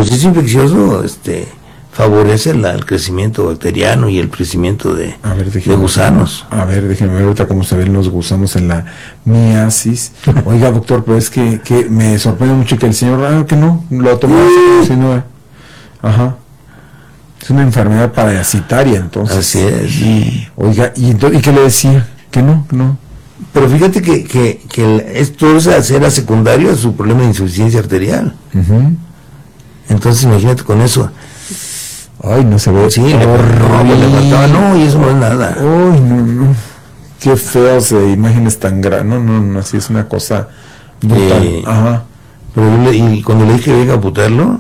Pues es infeccioso, favorece el crecimiento bacteriano y el crecimiento de gusanos. A ver, déjenme ver ahorita cómo se ven los gusanos en la miasis. Oiga, doctor, pero es que me sorprende mucho que el señor, que no, lo tomó como si no. Ajá. Es una enfermedad parasitaria, entonces. Así es. Oiga, ¿y qué le decía? Que no. Pero fíjate que esto era secundario a su problema de insuficiencia arterial. Uh-huh. Entonces imagínate con eso. Ay, no se ve. Sí, le faltaba, y eso no es nada. Ay, no. Qué feas imágenes tan grandes. No, así es una cosa brutal. Ajá. Pero y cuando le dije que venga a amputarlo,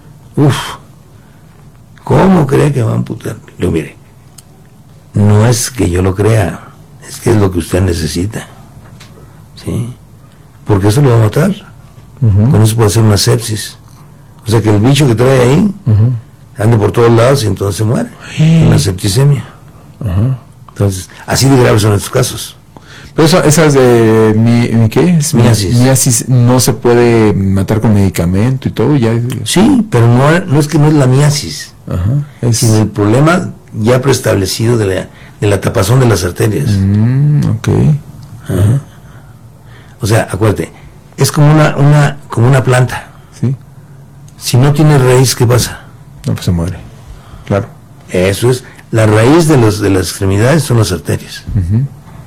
¿cómo cree que va a amputar? Yo, mire, no es que yo lo crea, es que es lo que usted necesita, ¿sí? Porque eso lo va a matar. Uh-huh. Con eso puede hacer una sepsis. O sea que el bicho que trae ahí anda por todos lados y entonces se muere. Una septicemia. Uh-huh. Entonces, así de graves son estos casos. Pero esas de ¿qué es? Miasis no se puede matar con medicamento y todo ya. Sí, pero no es que no es la miasis. Ajá. Sino el problema ya preestablecido de la tapazón de las arterias. Okay. Ajá. O sea, acuérdate, es como una planta. Sí. Si no tiene raíz, ¿qué pasa? No, pues se muere. Claro. Eso es, la raíz de las extremidades son las arterias. Uh-huh.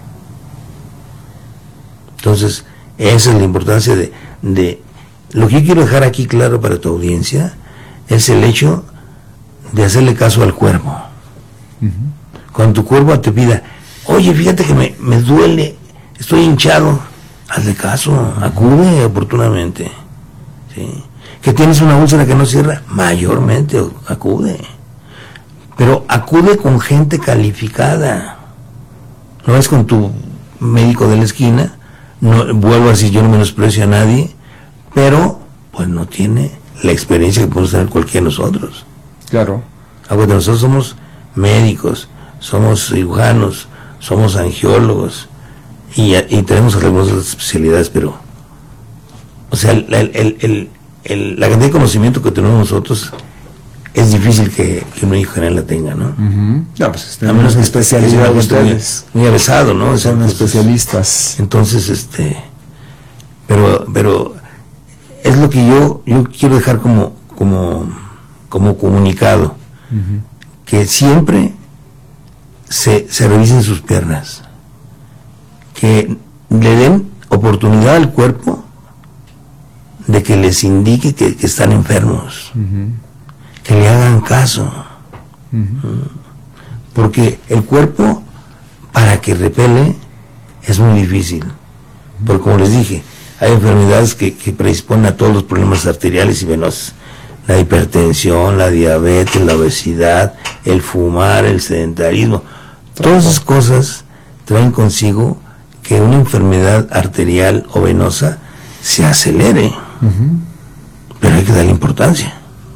Entonces, esa es la importancia de lo que yo quiero dejar aquí claro para tu audiencia, es el hecho de hacerle caso al cuerpo. Uh-huh. Cuando tu cuerpo te pida, oye, fíjate que me duele, estoy hinchado, hazle caso, acude oportunamente. ¿Sí? Que tienes una úlcera que no cierra, mayormente acude. Pero acude con gente calificada. No es con tu médico de la esquina. No, vuelvo a decir, yo no menosprecio a nadie, pero pues no tiene la experiencia que podemos tener cualquiera de nosotros. Claro. Acuérdate, nosotros somos médicos, somos cirujanos, somos angiólogos y tenemos algunas especialidades, pero o sea, la cantidad de conocimiento que tenemos nosotros es difícil que un médico general la tenga, ¿no? Uh-huh. No, pues a menos que especialidad de ustedes. Muy avesado, ¿no? Son especialistas. Entonces, pero es lo que yo quiero dejar como comunicado, uh-huh, que siempre se revisen sus piernas, que le den oportunidad al cuerpo de que les indique que están enfermos, uh-huh, que le hagan caso, uh-huh, porque el cuerpo, para que repele, es muy difícil, porque como les dije, hay enfermedades que predisponen a todos los problemas arteriales y venosos, la hipertensión, la diabetes, la obesidad, el fumar, el sedentarismo, todas esas cosas traen consigo que una enfermedad arterial o venosa se acelere, uh-huh, pero hay que darle importancia.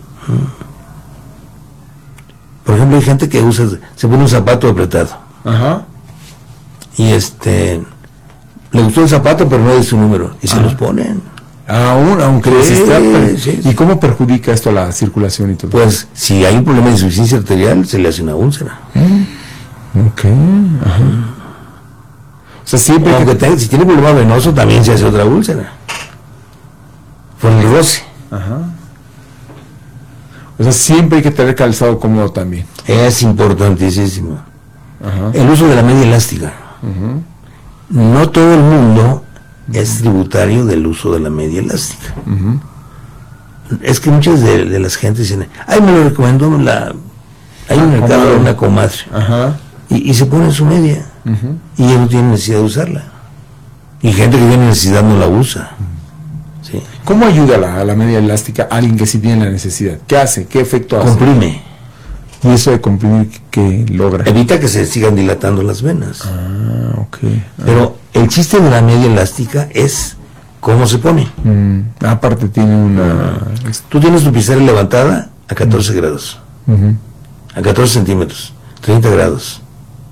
Por ejemplo, hay gente que se pone un zapato apretado. Ajá. Y le gustó el zapato, pero no es su número, y se los ponen. Aunque sí. ¿Y cómo perjudica esto a la circulación y todo? Pues, si hay un problema de insuficiencia arterial, se le hace una úlcera. Ok. Ajá. O sea, siempre si tiene problema venoso, también se hace otra úlcera. Por el roce. Ajá. O sea, siempre hay que tener calzado cómodo también. Es importantísimo. Ajá. El uso de la media elástica. Uh-huh. No todo el mundo es tributario del uso de la media elástica. Uh-huh. Es que muchas de las gentes dicen, me lo recomendó hay un mercado de una comadre. Ajá. Y se pone su media. Uh-huh. Y ella no tiene necesidad de usarla. Y gente que tiene necesidad no la usa. ¿Sí? ¿Cómo ayuda la media elástica a alguien que sí tiene la necesidad? ¿Qué hace? ¿Qué efecto hace? Comprime. ¿Y eso de comprimir qué logra? Evita que se sigan dilatando las venas. Ok. Pero el chiste de la media elástica es cómo se pone. Aparte tiene una... Tú tienes tu pizarra levantada a 14 grados. Uh-huh. A 14 centímetros. 30 grados.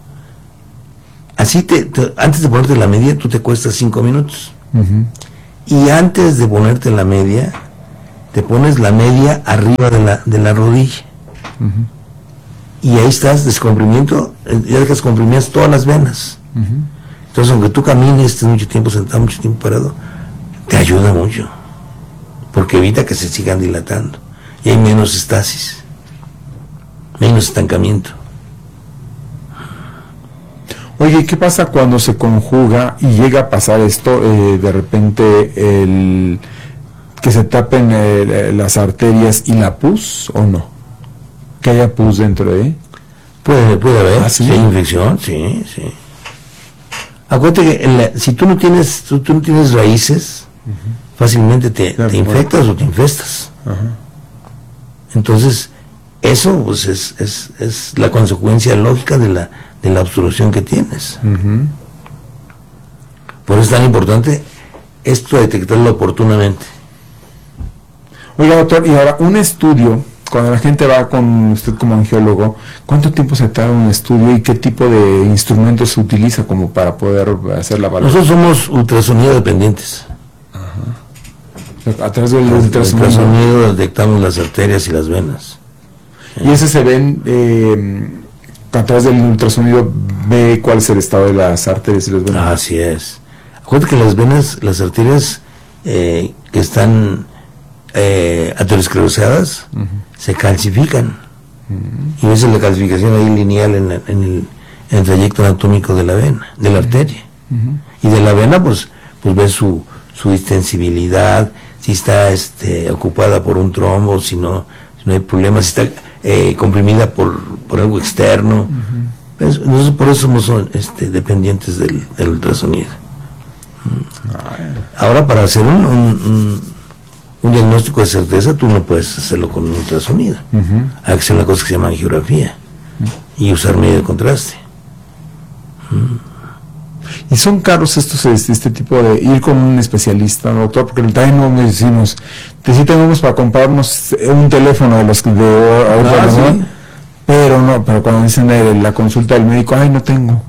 Así antes de ponerte la media, tú te cuestas 5 minutos. Uh-huh. Y antes de ponerte la media, te pones la media arriba de la rodilla. Y ahí estás descomprimiendo, ya dejas comprimidas todas las venas. Entonces, aunque tú camines, estés mucho tiempo sentado, mucho tiempo parado, te ayuda mucho, porque evita que se sigan dilatando y hay menos estasis, menos estancamiento. Oye, ¿qué pasa cuando se conjuga y llega a pasar esto, de repente, que se tapen las arterias y la pus, o no? Que haya pus dentro de... Puede haber, ¿sí? Si hay infección, sí. Acuérdate que si tú no tienes raíces, fácilmente te infectas o te infestas. Entonces, eso pues es la consecuencia lógica de la obstrucción que tienes. Por eso es tan importante esto de detectarlo oportunamente. Oiga, doctor, y ahora un estudio, cuando la gente va con usted como angiólogo, ¿cuánto tiempo se tarda un estudio y qué tipo de instrumentos se utiliza como para poder hacer la valoración? Nosotros somos ultrasonido dependientes. A través del ultrasonido detectamos las arterias y las venas. Y ese se ven, a través del ultrasonido ve cuál es el estado de las arterias y las venas. Así es. Acuérdate que las venas, las arterias que están aterosclerosadas, se calcifican. Y ves la calcificación ahí lineal en el trayecto anatómico de la vena, de la arteria. Y de la vena, pues ves su distensibilidad, si está ocupada por un trombo, si no hay problema, si está comprimida por algo externo. Nosotros por eso somos dependientes del ultrasonido. Ahora, para hacer un diagnóstico de certeza, tú no puedes hacerlo con un ultrasonido. Hay que hacer una cosa que se llama angiografía y usar medio de contraste. Y son caros este tipo de ir con un especialista, ¿no, doctor? Porque también no decimos, sí tenemos para comprarnos un teléfono de los de ahora, ¿sí? pero cuando dicen la consulta del médico, no tengo.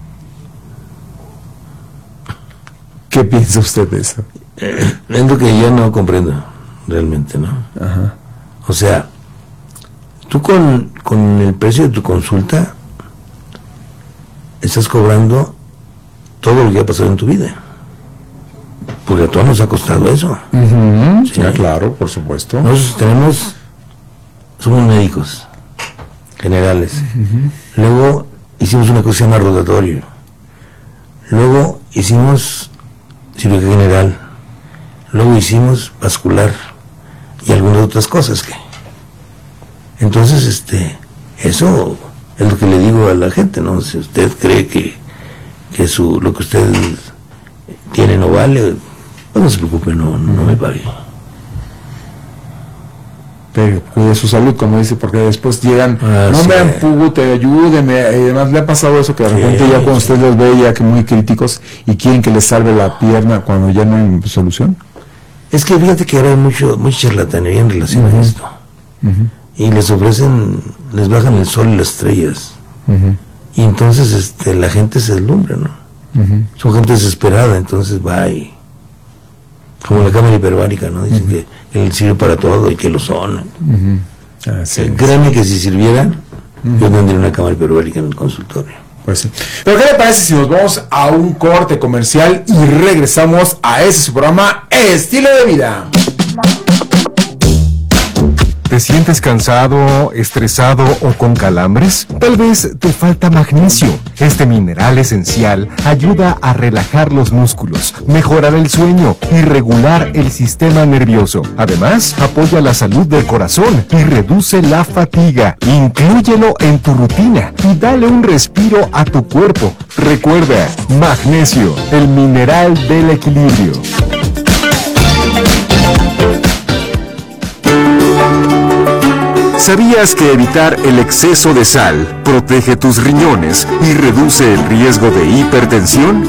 ¿Qué piensa usted de eso? Es lo que yo no comprendo realmente, ¿no? O sea, tú con el precio de tu consulta estás cobrando todo lo que ha pasado en tu vida, porque a todos nos ha costado eso. ¿Sí? Claro, por supuesto. Nosotros somos médicos generales. Luego hicimos una cosa que se llama rotatorio. Luego hicimos cirugía general. Luego hicimos vascular y algunas otras cosas que. Entonces, eso es lo que le digo a la gente, ¿no? Si usted cree que lo que usted tiene no vale, pues no se preocupe, no me pague. Pero cuide su salud, como dice, porque después llegan, no me ampute, ayúdeme, y además le ha pasado eso que de repente ya cuando usted los ve ya que muy críticos y quieren que les salve la pierna cuando ya no hay solución. Es que fíjate que ahora hay mucha charlatanería en relación a esto. Y les bajan el sol y las estrellas. Y entonces la gente se deslumbra, ¿no? Son gente desesperada, entonces va y como la cámara hiperbárica, ¿no? Dicen que él sirve para todo y que lo son. Créeme que si sirvieran, yo tendría una cámara hiperbárica en el consultorio. Pues sí. Pero ¿qué le parece si nos vamos a un corte comercial y regresamos a ese su programa Estilo de Vida? ¿Te sientes cansado, estresado o con calambres? Tal vez te falta magnesio. Este mineral esencial ayuda a relajar los músculos, mejorar el sueño y regular el sistema nervioso. Además, apoya la salud del corazón y reduce la fatiga. Inclúyelo en tu rutina y dale un respiro a tu cuerpo. Recuerda, magnesio, el mineral del equilibrio. ¿Sabías que evitar el exceso de sal protege tus riñones y reduce el riesgo de hipertensión?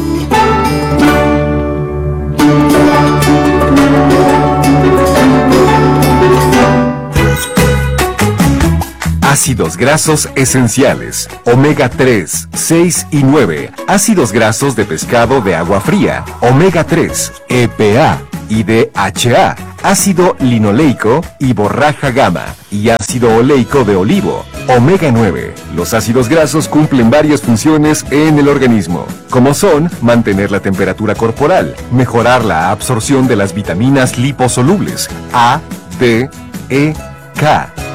Ácidos grasos esenciales, omega 3, 6 y 9, ácidos grasos de pescado de agua fría, omega 3, EPA y DHA, ácido linoleico y borraja gamma, y ácido oleico de olivo, omega 9. Los ácidos grasos cumplen varias funciones en el organismo, como son mantener la temperatura corporal, mejorar la absorción de las vitaminas liposolubles A, D, E, K,